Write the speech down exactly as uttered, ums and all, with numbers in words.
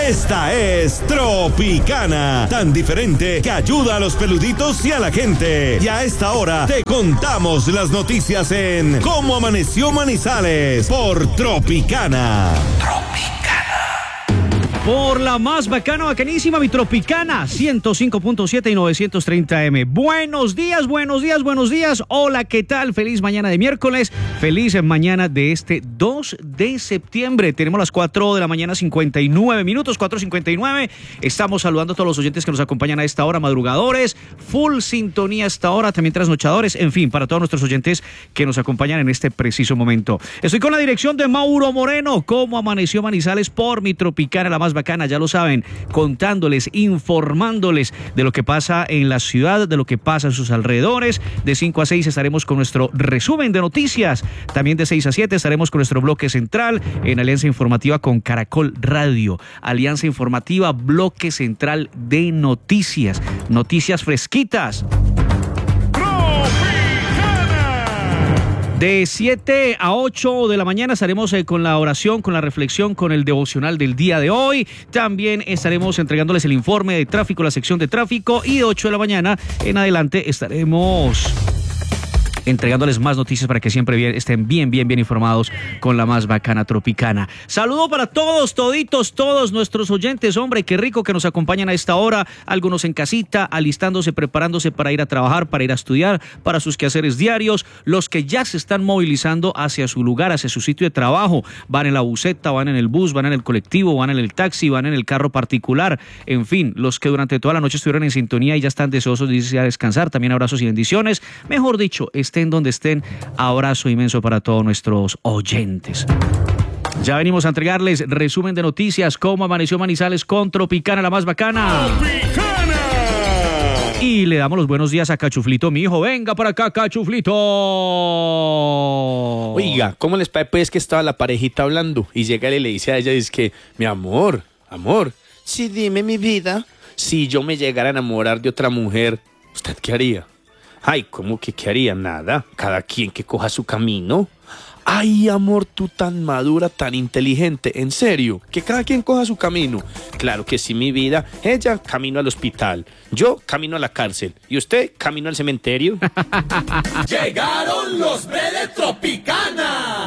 Esta es Tropicana, tan diferente que ayuda a los peluditos y a la gente. Y a esta hora te contamos las noticias en Cómo Amaneció Manizales por Tropicana. Tropicana. Por la más bacana, bacanísima, mi Tropicana, ciento cinco punto siete y novecientos treinta eme. Buenos días, buenos días, buenos días. Hola, ¿qué tal? Feliz mañana de miércoles. Feliz mañana de este dos de septiembre. Tenemos las cuatro de la mañana, cincuenta y nueve minutos, cuatro cincuenta y nueve. Estamos saludando a todos los oyentes que nos acompañan a esta hora, madrugadores, full sintonía a esta hora, también trasnochadores, en fin, para todos nuestros oyentes que nos acompañan en este preciso momento. Estoy con la dirección de Mauro Moreno. Cómo amaneció Manizales por mi Tropicana, la más bacana, ya lo saben, contándoles, informándoles de lo que pasa en la ciudad, de lo que pasa en sus alrededores. De cinco a seis estaremos con nuestro resumen de noticias. También de seis a siete estaremos con nuestro bloque central en Alianza Informativa con Caracol Radio. Alianza Informativa, bloque central de noticias. Noticias fresquitas. De siete a ocho de la mañana estaremos eh, con la oración, con la reflexión, con el devocional del día de hoy. También estaremos entregándoles el informe de tráfico, la sección de tráfico. Y de ocho de la mañana en adelante estaremos entregándoles más noticias para que siempre bien, estén bien, bien, bien informados con la más bacana Tropicana. Saludo para todos, toditos, todos nuestros oyentes. Hombre, qué rico que nos acompañan a esta hora. Algunos en casita, alistándose, preparándose para ir a trabajar, para ir a estudiar, para sus quehaceres diarios. Los que ya se están movilizando hacia su lugar, hacia su sitio de trabajo. Van en la buseta, van en el bus, van en el colectivo, van en el taxi, van en el carro particular. En fin, los que durante toda la noche estuvieron en sintonía y ya están deseosos de irse a descansar. También abrazos y bendiciones. Mejor dicho, estén donde estén, abrazo inmenso para todos nuestros oyentes. Ya venimos a entregarles resumen de noticias, cómo amaneció Manizales con Tropicana, la más bacana. ¡Tropicana! Y le damos los buenos días a Cachuflito, mi hijo. Venga para acá, Cachuflito. Oiga, ¿cómo les parece pues que estaba la parejita hablando? Y llega y le dice a ella, dice que, mi amor, amor, sí, dime mi vida, si yo me llegara a enamorar de otra mujer, ¿usted qué haría? Ay, ¿cómo que qué haría? Nada, cada quien que coja su camino. Ay, amor, tú tan madura, tan inteligente, en serio, que cada quien coja su camino. Claro que sí, mi vida. Ella camino al hospital, yo camino a la cárcel y usted camino al cementerio. Llegaron los B de Tropicana.